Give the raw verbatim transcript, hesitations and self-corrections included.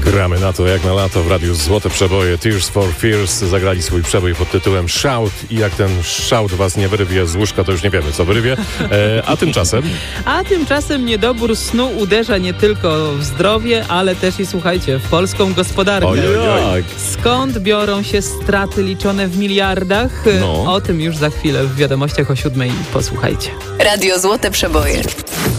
Gramy na to jak na lato w radiu Złote Przeboje. Tears for Fears zagrali swój przebój pod tytułem Shout i jak ten shout was nie wyrwie z łóżka, to już nie wiemy, co wyrwie. E, a tymczasem... A tymczasem niedobór snu uderza nie tylko w zdrowie, ale też i, słuchajcie, w polską gospodarkę. Oj, oj, oj. Skąd biorą się straty liczone w miliardach? No. O tym już za chwilę w wiadomościach o siódmej. Posłuchajcie. Radio Złote Przeboje.